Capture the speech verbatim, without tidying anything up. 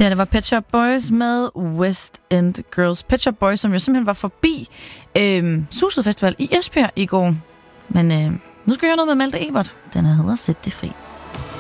Det her, det var Pet Shop Boys med West End Girls. Pet Shop Boys, som jo simpelthen var forbi øh, Suset Festival i Esbjerg i går. Men øh, nu skal jeg høre noget med Malte Ebert. Den her hedder Sæt det fri.